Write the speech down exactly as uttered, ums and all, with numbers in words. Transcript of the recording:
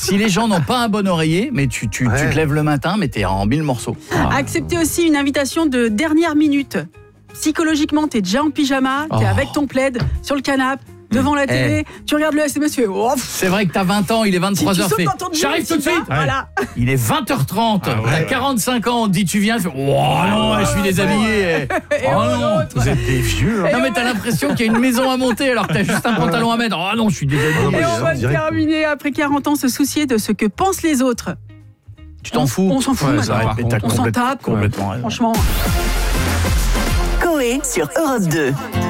Si les gens n'ont pas un bon oreiller, mais tu, tu, Ouais. tu te lèves le matin, mais t'es en mille morceaux. Ah. Accepter aussi une invitation de dernière minute. Psychologiquement, t'es déjà en pyjama, t'es Oh. avec ton plaid, sur le canapé, devant la télé, tu regardes le S M S, tu fais oh, pff, C'est vrai que t'as vingt ans, il est tu, tu vingt-trois heures. sautes fait, dans ton lit, j'arrive tu tout de vas, suite. Voilà. Il est vingt heures trente, Ah ouais. t'as quarante-cinq ans, on te dit tu viens, tu fais oh non, je suis déshabillé. Et Oh oh, non. l'autre. Vous êtes des vieux. Hein. Non mais t'as l'impression qu'il y a une maison à monter alors que t'as juste un pantalon à mettre. Oh non, je suis déshabillé. Ah non, mais Et je on sens va direct. terminer après quarante ans, se soucier de ce que pensent les autres. Tu t'en On- fous. On s'en fout Ouais, maintenant. ça va. Mais t'as On s'en complète- tape. complètement raison. Franchement. Coé sur Europe deux.